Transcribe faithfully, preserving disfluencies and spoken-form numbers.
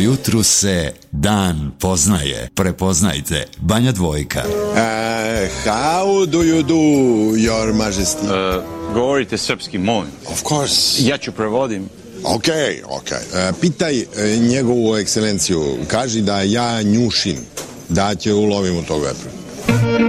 jutru se dan poznaje. Prepoznajte, Banja Dvojka. Uh, how do you do, your majesty? Uh, govorite srpski, molim. Of course. Ja ću prevodim. Ok, ok. Uh, pitaj uh, njegovu ekscelenciju, kaži da ja njušim, da će ulovim u tog vepra.